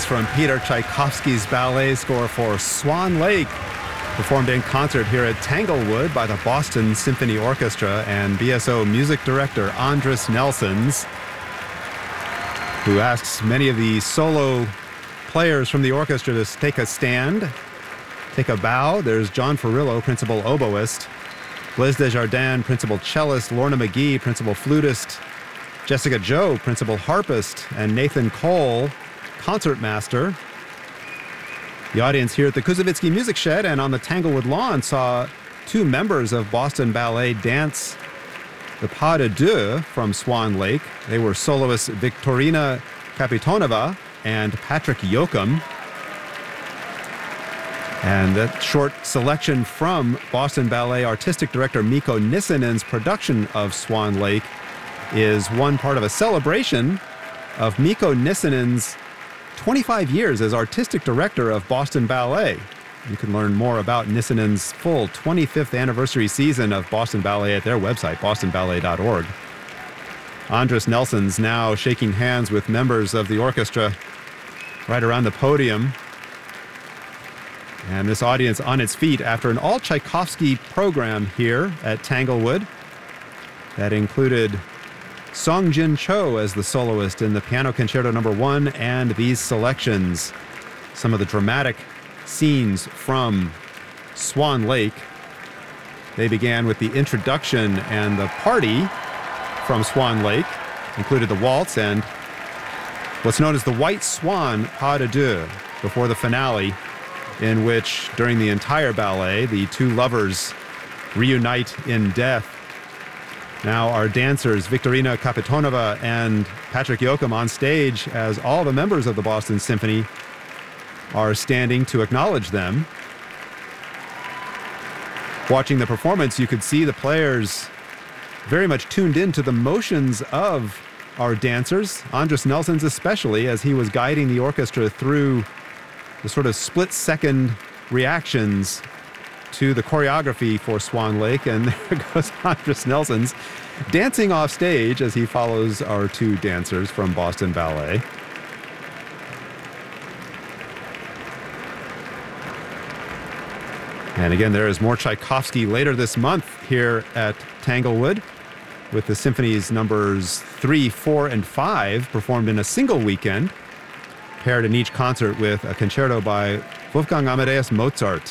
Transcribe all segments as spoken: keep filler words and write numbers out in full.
from Peter Tchaikovsky's ballet score for Swan Lake, performed in concert here at Tanglewood by the Boston Symphony Orchestra and B S O music director Andris Nelsons, who asks many of the solo players from the orchestra to take a stand, take a bow. There's John Ferrillo, principal oboist, Blaise Desjardins, principal cellist, Lorna McGee, principal flutist, Jessica Joe, principal harpist, and Nathan Cole, concertmaster. The audience here at the Koussevitzky Music Shed and on the Tanglewood lawn saw two members of Boston Ballet dance the Pas de Deux from Swan Lake. They were soloists Viktorina Kapitonova and Patrick Yoakum. And that short selection from Boston Ballet artistic director Mikko Nissinen's production of Swan Lake is one part of a celebration of Mikko Nissinen's twenty-five years as artistic director of Boston Ballet. You can learn more about Nissinen's full twenty-fifth anniversary season of Boston Ballet at their website, boston ballet dot org. Andris Nelsons now shaking hands with members of the orchestra right around the podium. And this audience on its feet after an all-Tchaikovsky program here at Tanglewood that included Song Jin Cho as the soloist in the Piano Concerto Number One and these selections, some of the dramatic scenes from Swan Lake. They began with the introduction, and the party from Swan Lake included the waltz and what's known as the White Swan Pas de Deux before the finale, in which during the entire ballet the two lovers reunite in death. Now our dancers Viktorina Kapitonova and Patrick Yoakum on stage as all the members of the Boston Symphony are standing to acknowledge them. Watching the performance, you could see the players very much tuned in to the motions of our dancers, Andris Nelsons especially, as he was guiding the orchestra through the sort of split-second reactions to the choreography for Swan Lake. And there goes Andris Nelsons dancing off stage as he follows our two dancers from Boston Ballet. And again, there is more Tchaikovsky later this month here at Tanglewood, with the symphony's numbers three, four, and five performed in a single weekend, paired in each concert with a concerto by Wolfgang Amadeus Mozart.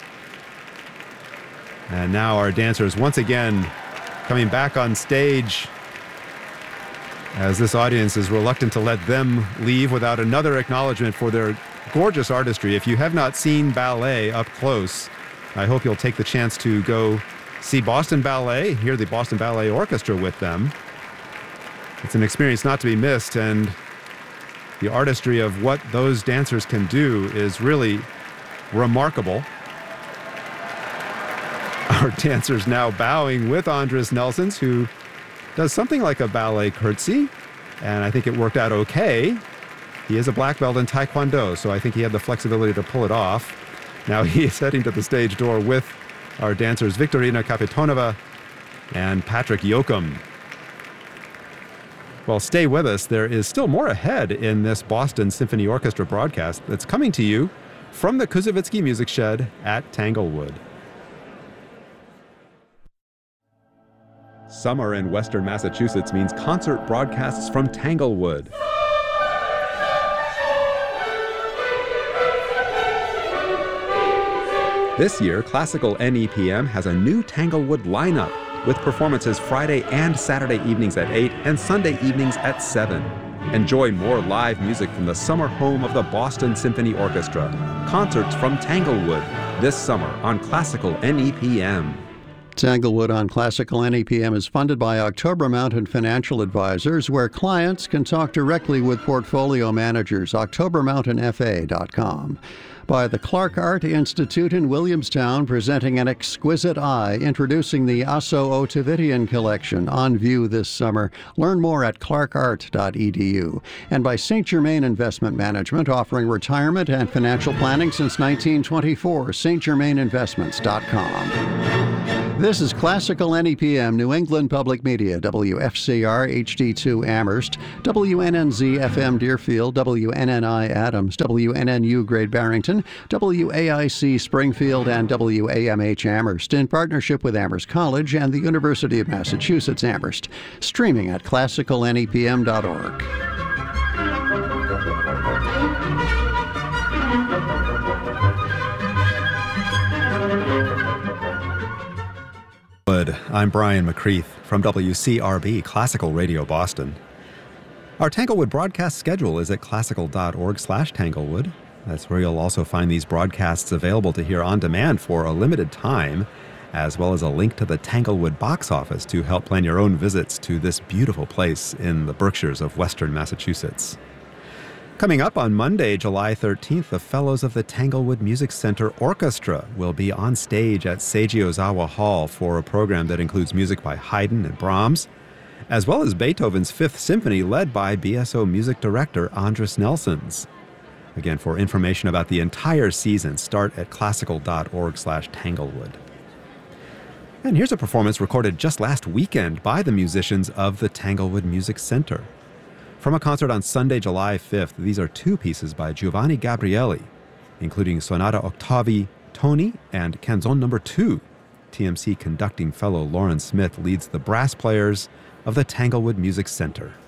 And now our dancers once again coming back on stage as this audience is reluctant to let them leave without another acknowledgement for their gorgeous artistry. If you have not seen ballet up close, I hope you'll take the chance to go see Boston Ballet, hear the Boston Ballet Orchestra with them. It's an experience not to be missed, and the artistry of what those dancers can do is really remarkable. Our dancers now bowing with Andris Nelsons, who does something like a ballet curtsy, and I think it worked out okay. He is a black belt in Taekwondo, so I think he had the flexibility to pull it off. Now he is heading to the stage door with our dancers Viktorina Kapitonova and Patrick Yoakum. Well, stay with us. There is still more ahead in this Boston Symphony Orchestra broadcast that's coming to you from the Koussevitzky Music Shed at Tanglewood. Summer in Western Massachusetts means concert broadcasts from Tanglewood. This year, Classical N E P M has a new Tanglewood lineup with performances Friday and Saturday evenings at eight and Sunday evenings at seven. Enjoy more live music from the summer home of the Boston Symphony Orchestra. Concerts from Tanglewood this summer on Classical N E P M. Tanglewood on Classical N E P M is funded by October Mountain Financial Advisors, where clients can talk directly with portfolio managers. october mountain f a dot com. By the Clark Art Institute in Williamstown, presenting An Exquisite Eye, introducing the Asso Ottavian collection on view this summer. Learn more at clark art dot e d u. And by Saint Germain Investment Management, offering retirement and financial planning since nineteen twenty-four. st germain investments dot com. This is Classical N E P M, New England Public Media, W F C R H D two Amherst, W N N Z F M Deerfield, W N N I Adams, W N N U Great Barrington, W A I C Springfield, and W A M H Amherst, in partnership with Amherst College and the University of Massachusetts Amherst. Streaming at classical N E P M dot org. I'm Brian McCreath from W C R B Classical Radio Boston. Our Tanglewood broadcast schedule is at classical dot org slash Tanglewood. That's where you'll also find these broadcasts available to hear on demand for a limited time, as well as a link to the Tanglewood box office to help plan your own visits to this beautiful place in the Berkshires of Western Massachusetts. Coming up on Monday, July thirteenth, the Fellows of the Tanglewood Music Center Orchestra will be on stage at Seiji Ozawa Hall for a program that includes music by Haydn and Brahms, as well as Beethoven's Fifth Symphony led by B S O music director Andris Nelsons. Again, for information about the entire season, start at classical dot org slash Tanglewood. And here's a performance recorded just last weekend by the musicians of the Tanglewood Music Center. From a concert on Sunday, July fifth, these are two pieces by Giovanni Gabrieli, including Sonata Octavi Toni and Canzone number two. T M C conducting fellow Lauren Smith leads the brass players of the Tanglewood Music Center.